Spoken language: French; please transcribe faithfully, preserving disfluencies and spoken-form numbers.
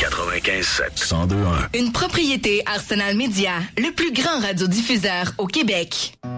quatre-vingt-quinze sept, cent deux un. Une propriété Arsenal Média, le plus grand radiodiffuseur au Québec.